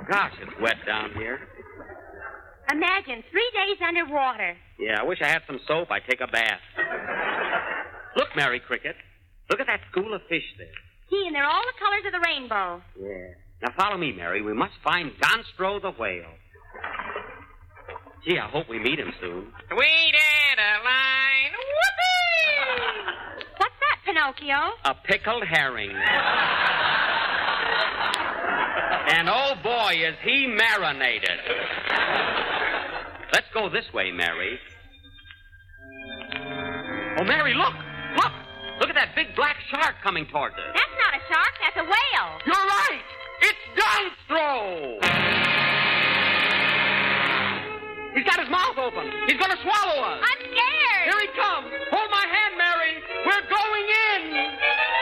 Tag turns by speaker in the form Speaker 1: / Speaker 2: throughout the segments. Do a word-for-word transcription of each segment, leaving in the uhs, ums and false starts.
Speaker 1: Gosh, it's wet down here.
Speaker 2: Imagine, three days underwater.
Speaker 1: Yeah, I wish I had some soap. I'd take a bath. Look, Mary Cricket. Look at that school of fish there.
Speaker 2: Gee, and they're all the colors of the rainbow.
Speaker 1: Yeah. Now follow me, Mary. We must find Gonstro the whale. Gee, I hope we meet him soon.
Speaker 3: Sweet Adeline. Whoopee!
Speaker 2: What's that, Pinocchio?
Speaker 1: A pickled herring. And oh boy, is he marinated. Let's go this way, Mary. Oh, Mary, look! Look! Look at that big black shark coming towards us.
Speaker 2: That's not a shark, that's a whale.
Speaker 1: You're right! It's Gonstro! He's got his mouth open. He's going to swallow us.
Speaker 2: I'm scared.
Speaker 1: Here he comes. Hold my hand, Mary. We're going in.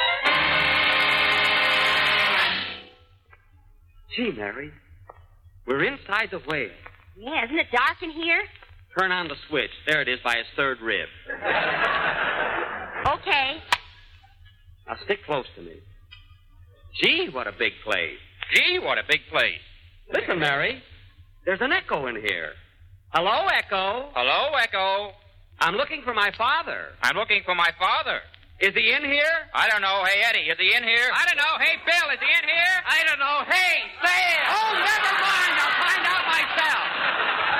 Speaker 1: Gee, Mary, we're inside the whale.
Speaker 2: Yeah, isn't it dark in here?
Speaker 1: Turn on the switch. There it is by his third rib.
Speaker 2: Okay.
Speaker 1: Now stick close to me. Gee, what a big place.
Speaker 3: Gee, what a big place.
Speaker 1: Listen, Mary, there's an echo in here. Hello, Echo.
Speaker 3: Hello, Echo.
Speaker 1: I'm looking for my father.
Speaker 3: I'm looking for my father.
Speaker 1: Is he in here?
Speaker 3: I don't know. Hey, Eddie, is he in here? I don't know. Hey, Bill, is he in here?
Speaker 1: I don't know. Hey, Sam!
Speaker 3: Oh, never mind. I'll find out.